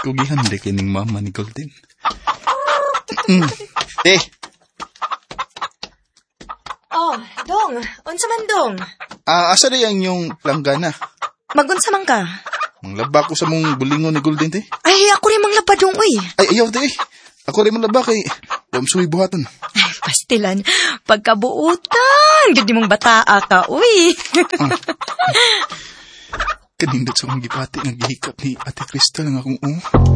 Kugihan di kining mama ni Golden. Oh, Dong. Unsa man, Dong? Asa na yung inyong langgana? Magunsa man ka? Manglaba ko sa mong bulingon ni Golden, te. Ay, ako rin manglaba, Dong, uy. Ay, ayaw, te. Ako rin manglaba kay Wamsuy buhaton. Ay, pastilan. Pagkabuutan. Gandi mong bataa ka, uy. Kanindot sa mong gipati nga gihikap ni Ate Crystal nga akong